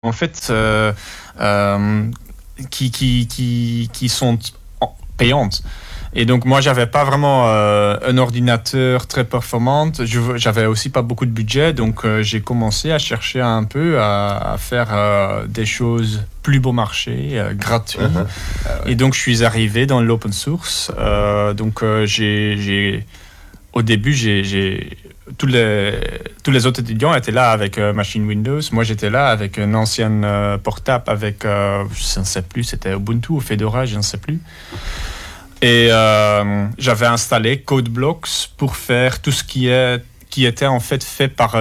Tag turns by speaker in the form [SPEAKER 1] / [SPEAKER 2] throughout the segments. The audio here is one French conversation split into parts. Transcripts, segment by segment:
[SPEAKER 1] en fait, qui sont payantes. Et donc moi, j'avais pas vraiment un ordinateur très performant. J'avais aussi pas beaucoup de budget, donc j'ai commencé à chercher un peu à faire des choses plus bon marché, gratuits.
[SPEAKER 2] Ah ouais.
[SPEAKER 1] Et donc je suis arrivé dans l'open source. Au début, tous les autres étudiants étaient là avec machine Windows. Moi, j'étais là avec une ancienne portable avec, je ne sais plus, c'était Ubuntu ou Fedora, je ne sais plus. Et j'avais installé CodeBlocks pour faire tout ce qui était en fait par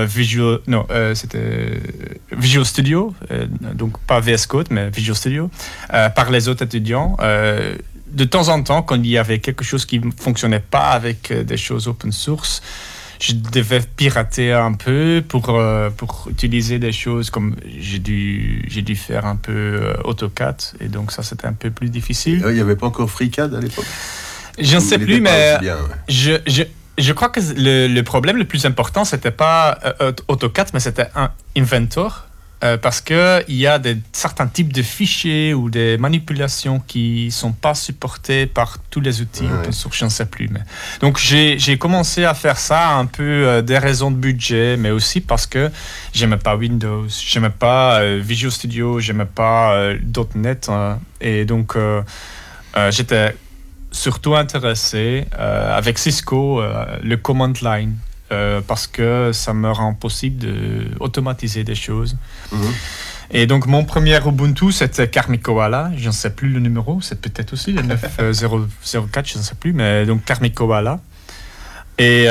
[SPEAKER 1] c'était Visual Studio, donc pas VS Code, mais Visual Studio, par les autres étudiants. De temps en temps, quand il y avait quelque chose qui ne fonctionnait pas avec des choses open source, je devais pirater un peu pour utiliser des choses comme j'ai dû faire un peu AutoCAD, et donc ça c'était un peu plus difficile.
[SPEAKER 2] Il n'y avait pas encore FreeCAD à l'époque?
[SPEAKER 1] Je ne sais plus, mais
[SPEAKER 2] bien, ouais.
[SPEAKER 1] je crois que le problème le plus important, c'était pas AutoCAD, mais c'était un Inventor. Parce qu'il y a certains types de fichiers ou des manipulations qui ne sont pas supportés par tous les outils open source, je ne sais plus. Mais... Donc j'ai commencé à faire ça un peu des raisons de budget, mais aussi parce que j'aimais pas Windows, j'aimais pas Visual Studio, j'aimais pas .NET. Et donc j'étais surtout intéressé avec Cisco, le command line. Parce que ça me rend possible d'automatiser des choses. Et donc, mon premier Ubuntu, c'était Karmic Koala. Je ne sais plus le numéro, c'est peut-être aussi le 9004, je ne sais plus, mais donc Karmic Koala. Et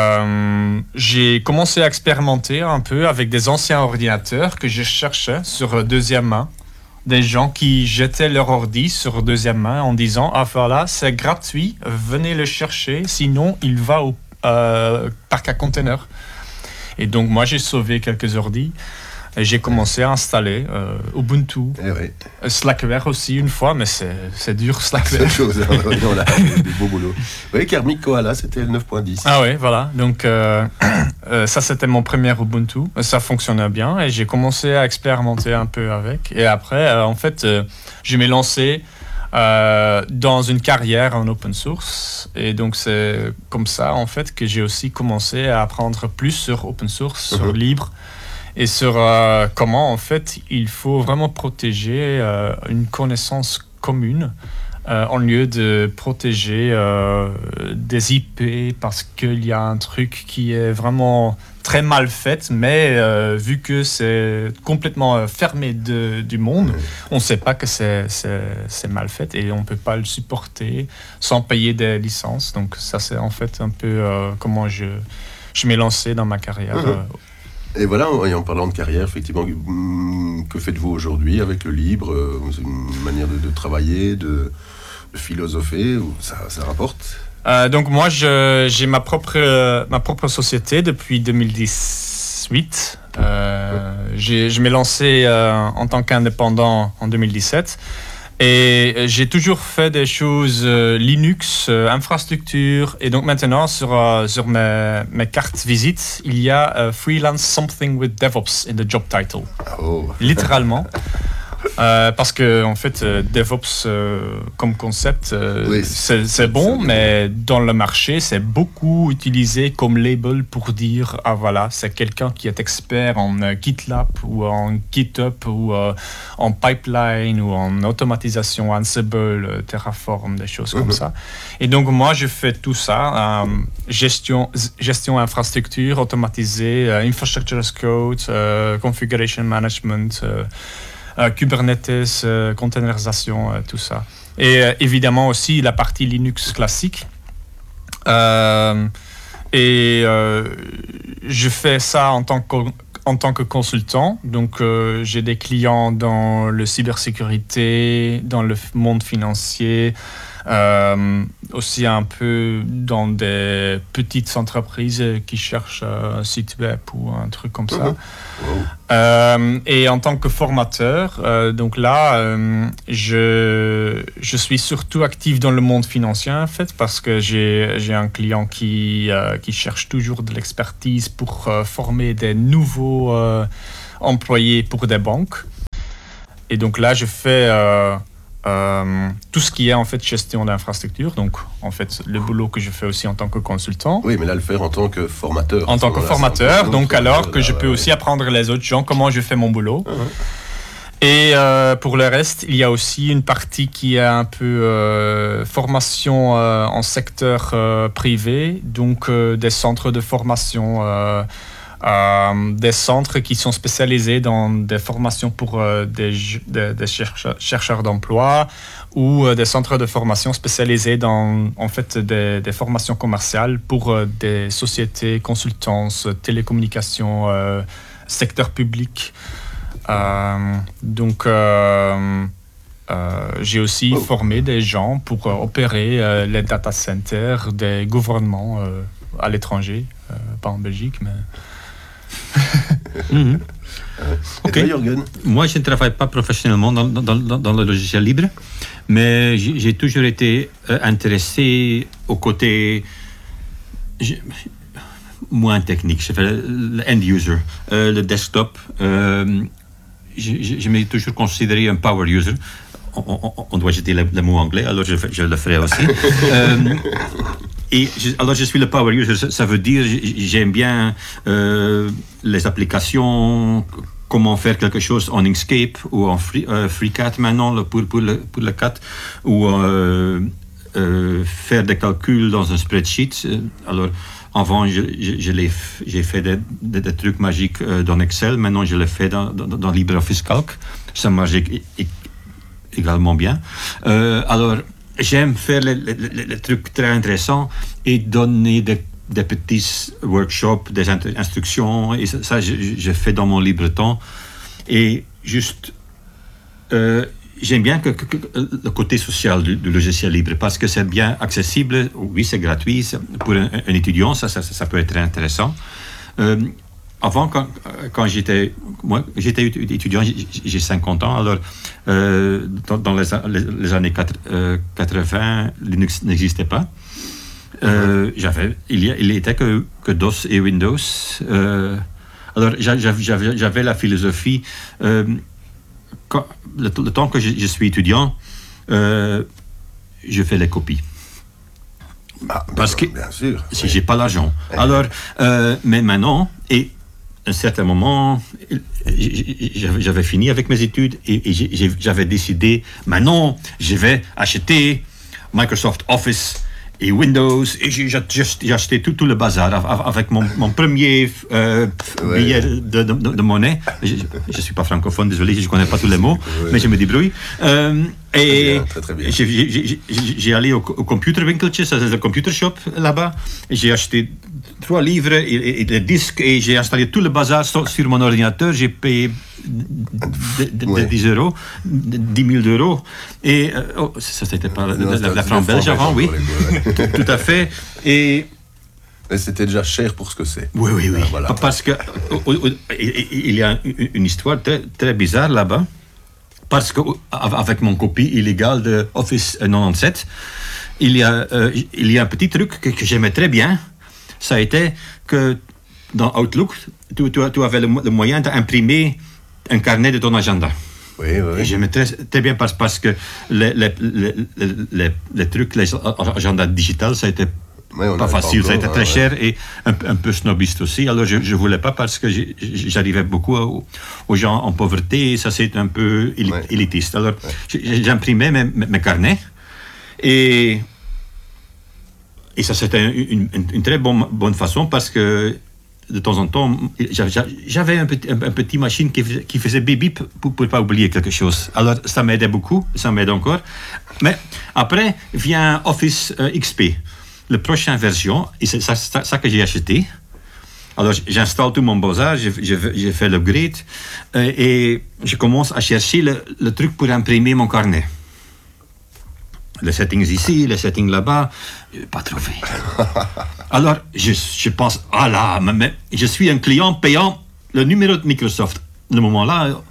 [SPEAKER 1] j'ai commencé à expérimenter un peu avec des anciens ordinateurs que je cherchais sur deuxième main. Des gens qui jetaient leur ordi sur deuxième main en disant « Ah, voilà, c'est gratuit, venez le chercher, sinon il va au parc à containers ». Et donc moi j'ai sauvé quelques ordis et j'ai commencé à installer Ubuntu, Slackware aussi une fois, mais c'est dur Slackware.
[SPEAKER 2] C'est autre chose, on a des beaux boulots. Oui, Karmic Koala, c'était le 9.10.
[SPEAKER 1] Ah oui, voilà, donc ça c'était mon premier Ubuntu, ça fonctionnait bien et j'ai commencé à expérimenter un peu avec. Et après en fait je m'ai lancé dans une carrière en open source, et donc c'est comme ça en fait que j'ai aussi commencé à apprendre plus sur open source, sur libre, et sur comment en fait il faut vraiment protéger une connaissance commune en lieu de protéger des IP parce qu'il y a un truc qui est vraiment très mal fait, mais vu que c'est complètement fermé du monde, on ne sait pas que c'est mal fait et on ne peut pas le supporter sans payer des licences. Donc ça, c'est en fait un peu comment je m'ai lancé dans ma carrière.
[SPEAKER 2] Et voilà, et en parlant de carrière, effectivement, que faites-vous aujourd'hui avec le libre? C'est une manière de travailler, de philosopher, ou ça rapporte?
[SPEAKER 1] Donc moi, j'ai ma propre société depuis 2018. Je m'ai lancé en tant qu'indépendant en 2017. Et j'ai toujours fait des choses Linux, infrastructure. Et donc maintenant, sur mes cartes visites, il y a Freelance Something with DevOps in the job title.
[SPEAKER 2] Oh.
[SPEAKER 1] Littéralement. Parce que en fait DevOps comme concept c'est bon, mais dans le marché c'est beaucoup utilisé comme label pour dire ah voilà, c'est quelqu'un qui est expert en GitLab ou en GitHub ou en pipeline ou en automatisation, Ansible, Terraform, des choses comme ça. Et donc moi je fais tout ça, gestion infrastructure automatisée, infrastructure as code, configuration management, Kubernetes, containerisation, tout ça. Et évidemment aussi la partie Linux classique. Je fais ça en tant que consultant. Donc j'ai des clients dans le cybersécurité, dans le monde financier, aussi un peu dans des petites entreprises qui cherchent un site web ou un truc comme ça. Et en tant que formateur, donc là, je suis surtout actif dans le monde financier en fait, parce que j'ai un client qui cherche toujours de l'expertise pour former des nouveaux employés pour des banques. Et donc là, je fais tout ce qui est en fait gestion d'infrastructure. Donc en fait, le boulot que je fais aussi en tant que consultant.
[SPEAKER 2] Oui, mais là, le faire en tant que formateur.
[SPEAKER 1] En tant que formateur, donc alors que je peux aussi apprendre les autres gens comment je fais mon boulot. Et pour le reste, il y a aussi une partie qui est un peu formation en secteur privé, donc des centres de formation, des centres qui sont spécialisés dans des formations pour des chercheurs d'emploi ou des centres de formation spécialisés dans en fait des formations commerciales pour des sociétés, consultances, télécommunications, secteur public. Donc j'ai aussi formé des gens pour opérer les data centers des gouvernements à l'étranger, pas en Belgique, mais...
[SPEAKER 2] Et toi, Jürgen?
[SPEAKER 3] Moi, je ne travaille pas professionnellement dans le logiciel libre, mais j'ai toujours été intéressé au côté moins technique. Je fais le end user, le desktop. Je m'ai toujours considéré un power user. On doit jeter le mot anglais, alors je le ferai aussi. Alors je suis le power user, ça veut dire j'aime bien les applications, comment faire quelque chose en Inkscape ou en FreeCAD maintenant pour le CAD, ou faire des calculs dans un spreadsheet. Alors avant j'ai fait des trucs magiques dans Excel, maintenant je le fais dans LibreOffice Calc, ça marche également bien. Alors j'aime faire les trucs très intéressants et donner des petits workshops, des instructions, et ça je fais dans mon libre temps. Et juste, j'aime bien que le côté social du logiciel libre, parce que c'est bien accessible, oui c'est gratuit, pour un étudiant, ça peut être très intéressant. Avant, quand j'étais étudiant, j'ai 50 ans, alors dans les années 80, Linux n'existait pas. Il était que DOS et Windows. Alors j'avais la philosophie, le temps que je suis étudiant, je fais les copies. Parce que
[SPEAKER 2] bien sûr,
[SPEAKER 3] si j'ai pas l'argent. Alors, mais maintenant, et à un certain moment, j'avais fini avec mes études et j'avais décidé, maintenant, je vais acheter Microsoft Office et Windows, et j'ai acheté tout le bazar avec mon premier billet de monnaie. Je ne suis pas francophone, désolé, je ne connais pas tous les mots, mais je me débrouille. Et
[SPEAKER 2] très bien.
[SPEAKER 3] J'ai allé au computerwinkeltje, ça c'est le computer shop là-bas. J'ai acheté 3 livres et des disques et j'ai installé tout le bazar sur mon ordinateur. J'ai payé 10 euros, 10 000 euros. Et ça c'était pas la franc belge avant, oui. Tout à fait. Et
[SPEAKER 2] c'était déjà cher pour ce que c'est.
[SPEAKER 3] Oui.
[SPEAKER 2] Voilà.
[SPEAKER 3] Parce que il y a une histoire très, très bizarre là-bas. Parce qu'avec mon copie illégale de Office 97, il y a un petit truc que j'aimais très bien. Ça a été que dans Outlook, tu avais le moyen d'imprimer un carnet de ton agenda.
[SPEAKER 2] Oui.
[SPEAKER 3] Et j'aimais très, très bien parce que les trucs, les agendas digitales, ça a été pas facile, ça a été très cher et un peu snobiste aussi. Alors je voulais pas parce que j'arrivais beaucoup aux gens en pauvreté et ça c'est un peu élitiste. Alors j'imprimais mes carnets et ça c'était une très bonne façon parce que de temps en temps j'avais un petit machine qui faisait bip bip pour pas oublier quelque chose. Alors ça m'aidait beaucoup, ça m'aide encore. Mais après vient Office XP. La prochaine version, et c'est ça que j'ai acheté. Alors j'installe tout mon bazar, j'ai fait l'upgrade et je commence à chercher le truc pour imprimer mon carnet. Les settings ici, les settings là-bas, pas trouvé. Alors je pense, mais je suis un client payant le numéro de Microsoft. Le moment-là,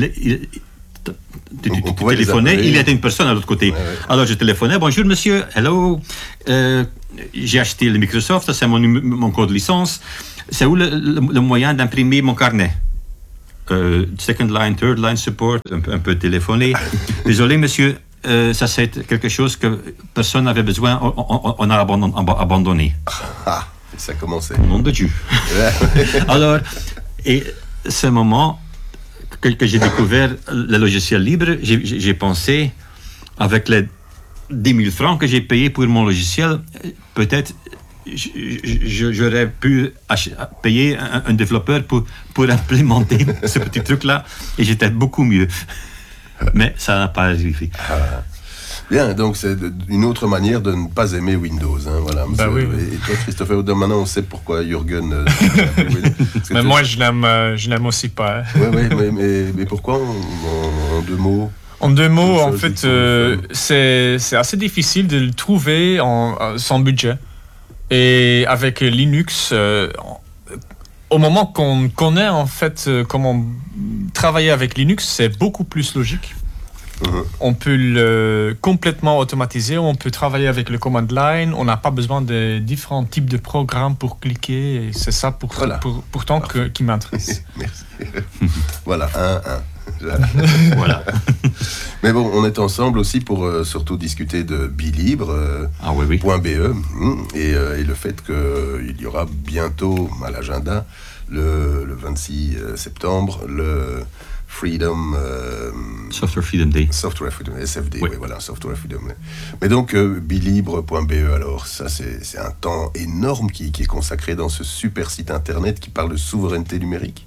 [SPEAKER 3] tu téléphonais, il y avait une personne à l'autre côté. Ouais. Alors je téléphonais, bonjour monsieur, hello, j'ai acheté le Microsoft, c'est mon code licence, c'est où le moyen d'imprimer mon carnet? second line, third line support, un peu téléphoner. Désolé, monsieur, ça c'est quelque chose que personne n'avait besoin, on a abandonné.
[SPEAKER 2] Ah, ça a commencé.
[SPEAKER 3] Au nom de Dieu. Alors, et ce moment que j'ai découvert le logiciel libre, j'ai pensé, avec les 10 000 francs que j'ai payés pour mon logiciel, peut-être j'aurais pu payer un développeur pour implémenter ce petit truc-là, et j'étais beaucoup mieux. Mais ça n'a pas arrivé.
[SPEAKER 2] Bien, donc c'est une autre manière de ne pas aimer Windows. Hein, voilà.
[SPEAKER 1] Oui.
[SPEAKER 2] Et toi, Christopher, maintenant on sait pourquoi Jürgen...
[SPEAKER 1] mais moi, je l'aime aussi pas.
[SPEAKER 2] Oui, mais pourquoi en 2 mots?
[SPEAKER 1] En 2 mots, en fait, c'est assez difficile de le trouver sans budget. Et avec Linux, au moment qu'on connaît en fait comment travailler avec Linux, c'est beaucoup plus logique. On peut le complètement automatiser, on peut travailler avec le command line, on n'a pas besoin de différents types de programmes pour cliquer, et c'est ça pourtant qui m'intéresse.
[SPEAKER 2] Merci. Voilà, Voilà. Mais bon, on est ensemble aussi pour surtout discuter de bilibre.be et le fait qu'il y aura bientôt à l'agenda le 26 septembre le
[SPEAKER 3] Software Freedom Day.
[SPEAKER 2] Software Freedom, SFD, oui, voilà, Software Freedom. Mais donc, bilibre.be, alors, ça, c'est un temps énorme qui est consacré dans ce super site internet qui parle de souveraineté numérique.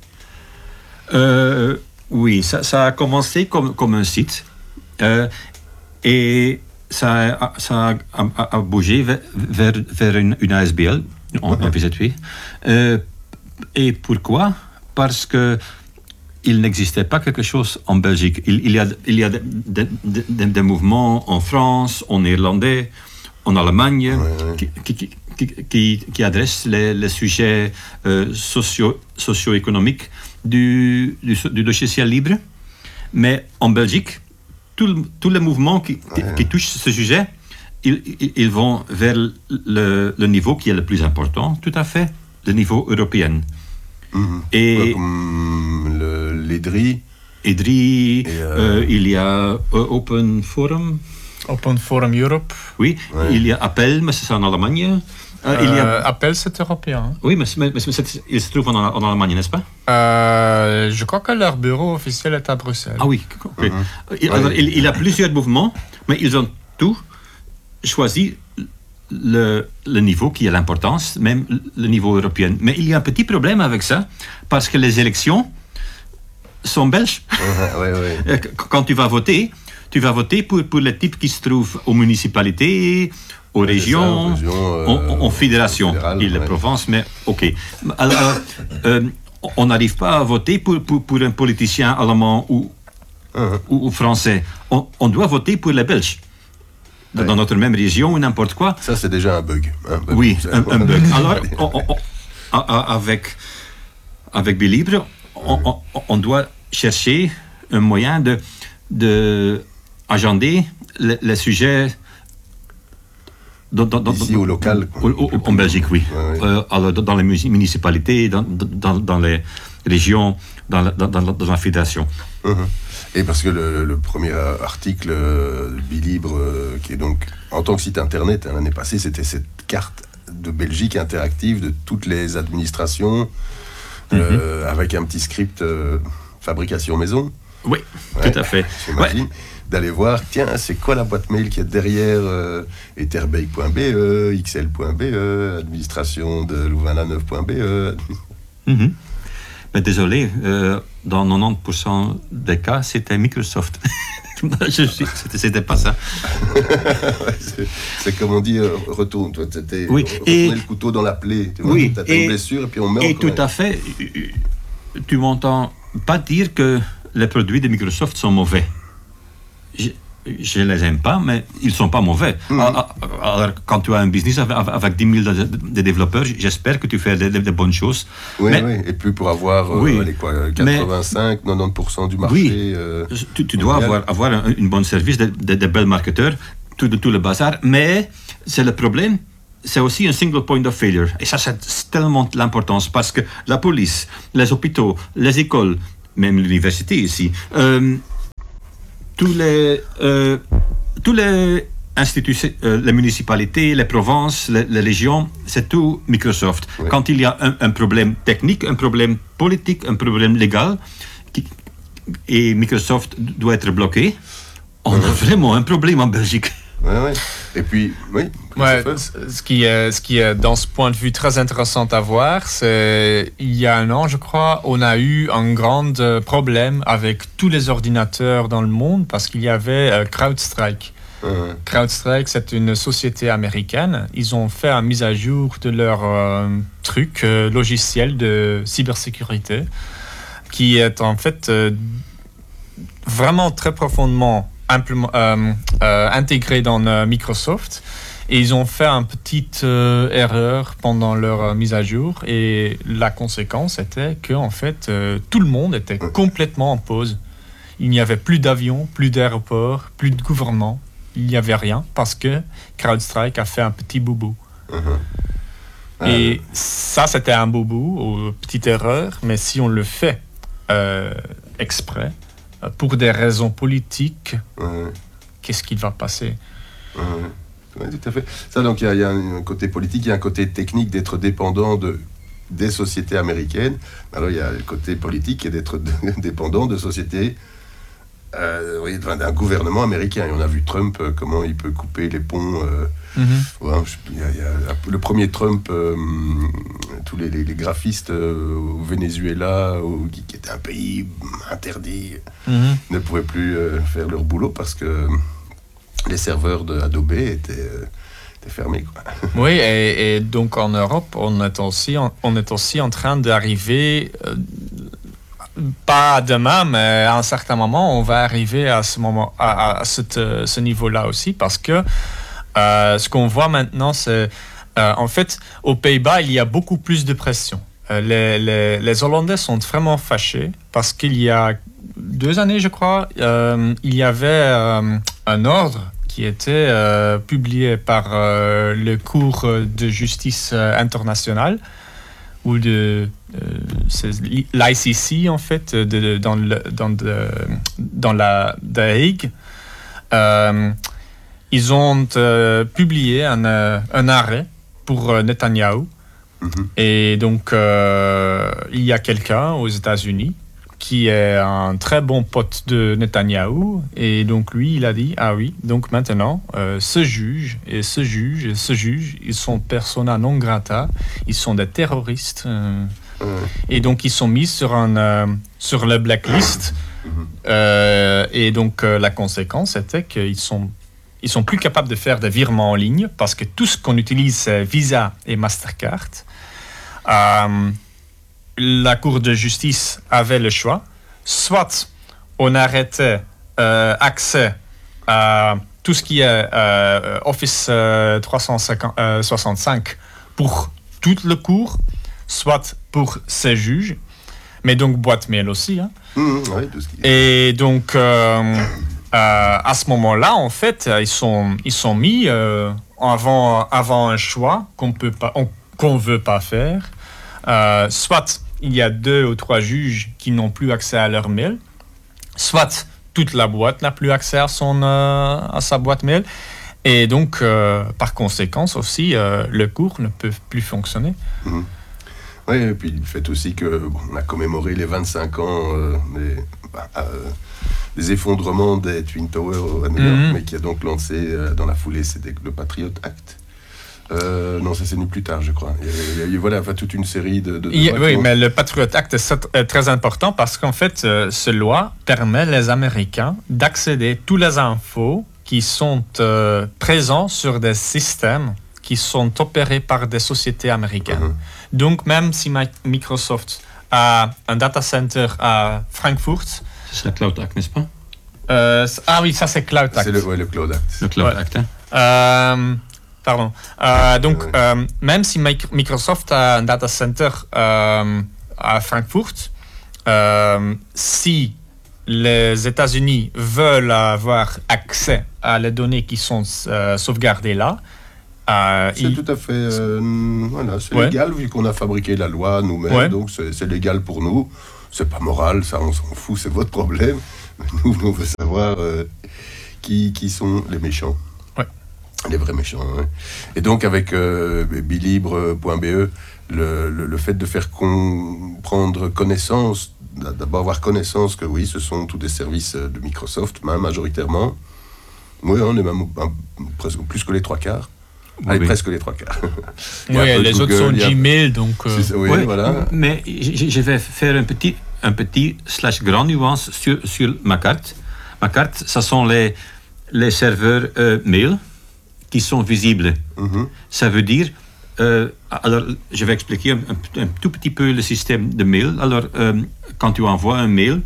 [SPEAKER 3] Oui, ça a commencé comme un site et ça a bougé vers une ASBL, un PZW. Et pourquoi? Parce que il n'existait pas quelque chose en Belgique. Il y a des mouvements en France, en néerlandais, en Allemagne, qui adressent les sujets socio-économiques du logiciel libre. Mais en Belgique, tous les mouvements qui touchent ce sujet, ils vont vers le niveau qui est le plus important, tout à fait, le niveau européen. Et
[SPEAKER 2] l'EDRI,
[SPEAKER 3] il y a Open Forum
[SPEAKER 1] Europe.
[SPEAKER 3] Oui, il y a Appel, mais c'est en Allemagne.
[SPEAKER 1] Appel, c'est européen.
[SPEAKER 3] Oui, mais il se trouve en Allemagne, n'est-ce pas?
[SPEAKER 1] Je crois que leur bureau officiel est à Bruxelles.
[SPEAKER 3] Ah oui, okay. Alors, il y a plusieurs mouvements, mais ils ont tous choisi le niveau qui a l'importance, même le niveau européen. Mais il y a un petit problème avec ça, parce que les élections sont belges. Quand tu vas voter pour les types qui se trouvent aux municipalités, aux régions, en fédération. Et les provinces, mais ok. Alors, on n'arrive pas à voter pour un politicien allemand ou français. On doit voter pour les Belges. Dans notre même région ou n'importe quoi.
[SPEAKER 2] Ça, c'est déjà un bug.
[SPEAKER 3] Oui, un bug. Alors, avec Bilibre, on doit chercher un moyen de agender les sujets
[SPEAKER 2] ici au local.
[SPEAKER 3] En Belgique, oui. Alors, dans les municipalités, dans les régions, dans la fédération.
[SPEAKER 2] Et parce que le premier article Bilibre, qui est donc en tant que site internet l'année passée, c'était cette carte de Belgique interactive de toutes les administrations avec un petit script fabrication maison.
[SPEAKER 3] Oui, tout à fait.
[SPEAKER 2] J'imagine. D'aller voir, tiens, c'est quoi la boîte mail qui est derrière etherbeek.be, xl.be, administration de louvain-la-neuve.be.
[SPEAKER 3] Mais désolé, dans 90% des cas, c'était Microsoft. C'était pas ça.
[SPEAKER 2] C'est comme on dit, retourne. Toi, c'était
[SPEAKER 3] et
[SPEAKER 2] le couteau dans la plaie. Tu
[SPEAKER 3] vois,
[SPEAKER 2] t'as une blessure et puis on meurt.
[SPEAKER 3] Et tout à fait, tu m'entends pas dire que les produits de Microsoft sont mauvais. Je les aime pas, mais ils sont pas mauvais. Alors, quand tu as un business avec 10 000 de développeurs, j'espère que tu fais des bonnes choses.
[SPEAKER 2] Oui, et puis pour avoir 85-90% du marché.
[SPEAKER 3] Tu dois avoir une bonne service, des belles marketeurs, tout le bazar. Mais c'est le problème. C'est aussi un single point of failure. Et ça, c'est tellement l'importance parce que la police, les hôpitaux, les écoles, même l'université ici. Tous les institutions, les municipalités, les provinces, les régions, c'est tout Microsoft. Oui. Quand il y a un problème technique, un problème politique, un problème légal, et Microsoft doit être bloqué, on a vraiment un problème en Belgique.
[SPEAKER 2] Ouais. Et puis, oui.
[SPEAKER 1] Ce qui est dans ce point de vue très intéressant à voir, c'est il y a un an, je crois, on a eu un grand problème avec tous les ordinateurs dans le monde parce qu'il y avait CrowdStrike. CrowdStrike, c'est une société américaine. Ils ont fait une mise à jour de leur logiciel de cybersécurité qui est en fait vraiment très profondément intégré dans Microsoft. Et ils ont fait une petite erreur pendant leur mise à jour. Et la conséquence était que en fait, tout le monde était complètement en pause. Il n'y avait plus d'avions, plus d'aéroports, plus de gouvernement. Il n'y avait rien parce que CrowdStrike a fait un petit boubou. Et ça, c'était un boubou, ou petite erreur. Mais si on le fait exprès, pour des raisons politiques, qu'est-ce qui va passer?
[SPEAKER 2] Oui, tout à fait. Ça, donc, il y a un côté politique, il y a un côté technique d'être dépendant des sociétés américaines. Alors, il y a le côté politique qui est d'être dépendant de sociétés, d'un gouvernement américain. Et on a vu Trump, comment il peut couper les ponts. Il y a le premier Trump, tous les graphistes au Venezuela, qui était un pays interdit, ne pouvaient plus faire leur boulot parce que les serveurs de Adobe étaient fermés, quoi.
[SPEAKER 1] Oui, et donc en Europe, on est aussi en train d'arriver, pas demain, mais à un certain moment, on va arriver à ce niveau-là aussi, parce que ce qu'on voit maintenant, c'est en fait, aux Pays-Bas, il y a beaucoup plus de pression. Les Hollandais sont vraiment fâchés parce qu'il y a 2 années, je crois, il y avait un ordre qui était publié par le Cour de justice internationale, ou c'est l'ICC en fait, dans la Hague. Ils ont publié un arrêt pour Netanyahou. Et donc, il y a quelqu'un aux États-Unis qui est un très bon pote de Netanyahou. Et donc, lui, il a dit, ah oui, donc maintenant, ce juge, ils sont persona non grata, ils sont des terroristes. Et donc, ils sont mis sur le blacklist. Et donc, la conséquence était qu'ils sont plus capables de faire des virements en ligne parce que tout ce qu'on utilise, c'est Visa et Mastercard. La Cour de justice avait le choix. Soit on arrêtait accès à tout ce qui est Office 365 pour toute le cours, soit pour ces juges, mais donc boîte mail aussi. Hein.
[SPEAKER 2] Oui, tout ce qui
[SPEAKER 1] est... Et donc... à ce moment-là, en fait, ils sont mis avant un choix qu'on veut pas faire. Soit il y a 2 ou 3 juges qui n'ont plus accès à leur mail, soit toute la boîte n'a plus accès à sa boîte mail, et donc par conséquence aussi, le cours ne peut plus fonctionner.
[SPEAKER 2] Oui, et puis le fait aussi qu'on a commémoré les 25 ans des effondrements des Twin Towers à New York, mais qui a donc lancé dans la foulée, c'était le Patriot Act. Non, ça c'est venu plus tard, je crois. Il y a toute une série de
[SPEAKER 1] oui, mais le Patriot Act est très important parce qu'en fait, cette loi permet les Américains d'accéder à toutes les infos qui sont présentes sur des systèmes qui sont opérés par des sociétés américaines. Donc, même si Microsoft a un data center à Francfort...
[SPEAKER 3] C'est le Cloud Act, n'est-ce pas?
[SPEAKER 1] Oui, ça c'est Cloud Act.
[SPEAKER 2] C'est le Cloud Act.
[SPEAKER 3] Le Cloud Act, hein?
[SPEAKER 1] Pardon. Donc, même si Microsoft a un data center à Francfort, si les États-Unis veulent avoir accès à les données qui sont sauvegardées là,
[SPEAKER 2] c'est tout à fait c'est légal vu qu'on a fabriqué la loi nous-mêmes, donc c'est légal pour nous. c'est pas moral, ça on s'en fout, c'est votre problème. Nous on veut savoir qui sont les méchants.
[SPEAKER 1] Ouais. Les
[SPEAKER 2] vrais méchants. Hein. Et donc avec bilibre.be, le fait de faire prendre connaissance, d'abord avoir connaissance que oui, ce sont tous des services de Microsoft, majoritairement. Oui, on est même presque plus que les 3/4. Allez, presque les 3/4.
[SPEAKER 1] Oui, les autres sont Gmail, donc...
[SPEAKER 2] Oui, voilà.
[SPEAKER 3] Mais je vais faire un petit / grand nuance sur ma carte. Ma carte, ce sont les serveurs mail qui sont visibles. Mm-hmm. Ça veut dire... alors, je vais expliquer un tout petit peu le système de mail. Alors, quand tu envoies un mail,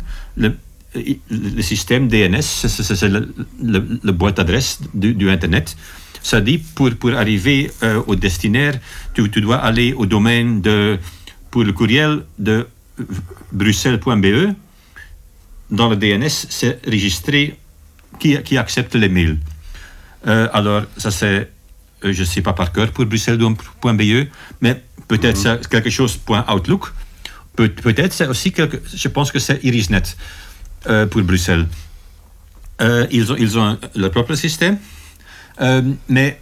[SPEAKER 3] le système DNS, c'est le boîte d'adresse du Internet. Ça dit, pour arriver au destinataire, tu dois aller au domaine pour le courriel de bruxelles.be. Dans le DNS, c'est registré qui accepte les mails. Alors, ça c'est, je ne sais pas par cœur pour bruxelles.be, mais peut-être c'est quelque chose .outlook. Peut-être c'est aussi je pense que c'est IrisNet pour Bruxelles. Ils ont leur propre système. Mais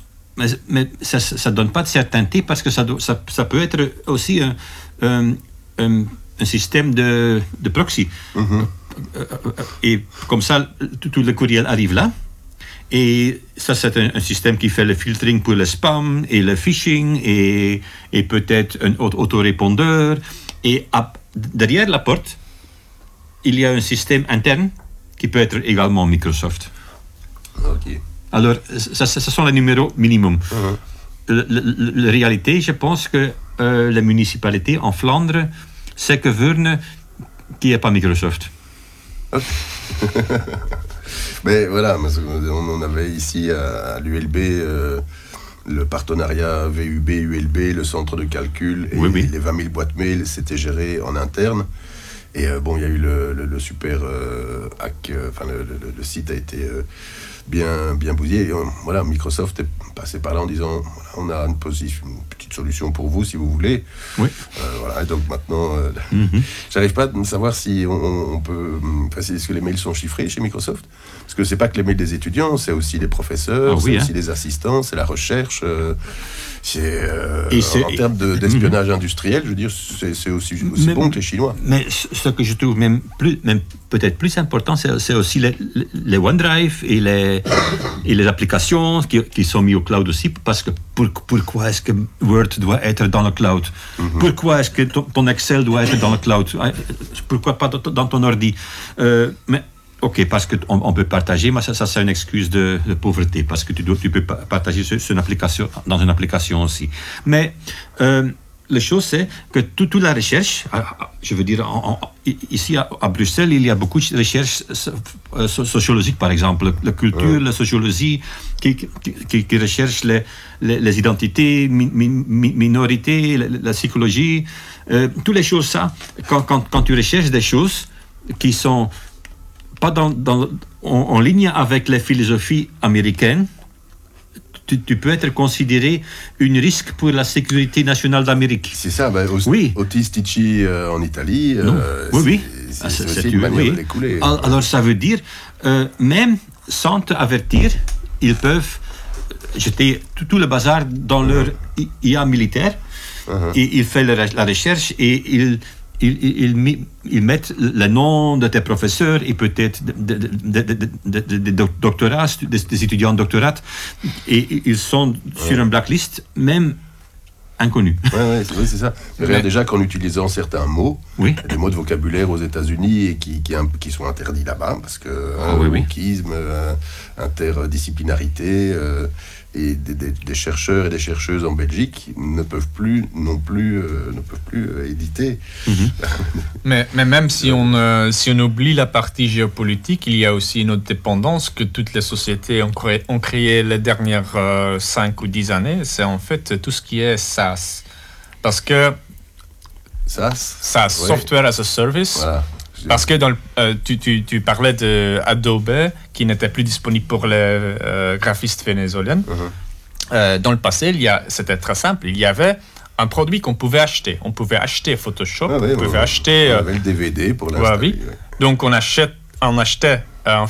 [SPEAKER 3] ça ne donne pas de certainté parce que ça peut être aussi un système de proxy. Mm-hmm. Et comme ça, tout le courriel arrive là. Et ça, c'est un système qui fait le filtering pour le spam et le phishing et peut-être un autorépondeur. Et derrière la porte, il y a un système interne qui peut être également Microsoft.
[SPEAKER 2] Ok.
[SPEAKER 3] Alors, ce sont les numéros minimum. La réalité, je pense que la municipalité en Flandre, c'est que Veurne qui n'est pas Microsoft.
[SPEAKER 2] Mais voilà, on avait ici à l'ULB le partenariat VUB-ULB, le centre de calcul, et les 20 000 boîtes mail, c'était géré en interne. Et il y a eu le super hack, le site a été bien bousillé. Et voilà, Microsoft est passé par là en disant on a une petite solution pour vous si vous voulez.
[SPEAKER 3] Oui.
[SPEAKER 2] Voilà, et donc maintenant, j'arrive pas à savoir si on peut. Est-ce que les mails sont chiffrés chez Microsoft? Parce que c'est pas que les mails des étudiants, c'est aussi les professeurs, c'est aussi les assistants, c'est la recherche. En termes d'espionnage industriel, je veux dire, c'est aussi bon que les Chinois.
[SPEAKER 3] Mais ce que je trouve même peut-être plus important, c'est aussi les OneDrive et les applications qui sont mises au cloud aussi, parce que pourquoi est-ce que Word doit être dans le cloud? Pourquoi est-ce que ton Excel doit être dans le cloud? Pourquoi pas dans ton ordi? Ok, parce qu'on peut partager, mais ça c'est une excuse de pauvreté, parce que tu peux partager dans une application aussi. Mais la chose, c'est que toute la recherche, je veux dire, ici à Bruxelles, il y a beaucoup de recherches sociologiques, par exemple, la culture, la sociologie, qui recherche les identités, minorités, la psychologie, toutes les choses, ça, quand tu recherches des choses qui sont pas en ligne avec les philosophies américaines, tu peux être considéré un risque pour la sécurité nationale d'Amérique.
[SPEAKER 2] C'est ça, Otis Ticci en Italie, c'est aussi une manière de l'écouler.
[SPEAKER 3] Alors ça veut dire, même sans t'avertir, ils peuvent jeter tout le bazar dans leur IA militaire, et ils font la recherche et ils mettent le nom de tes professeurs et peut-être des doctorats, des étudiants de doctorat, et ils sont sur une blacklist, même inconnus.
[SPEAKER 2] Oui, c'est ça. Regarde déjà qu'en utilisant certains mots, des mots de vocabulaire aux États-Unis et qui sont interdits là-bas, parce que wokisme, interdisciplinarité, et des chercheurs et des chercheuses en Belgique ne peuvent plus éditer.
[SPEAKER 1] Mais même si on oublie la partie géopolitique, il y a aussi une autre dépendance que toutes les sociétés ont créé les dernières 5 ou 10 années, c'est en fait tout ce qui est SaaS. Parce que SaaS, Software as a Service. Voilà. Parce que tu parlais d'Adobe qui n'était plus disponible pour les graphistes vénézuéliens. Dans le passé, c'était très simple. Il y avait un produit qu'on pouvait acheter. On pouvait acheter Photoshop, on pouvait acheter...
[SPEAKER 2] On avait le DVD pour l'installer.
[SPEAKER 1] Donc on achetait un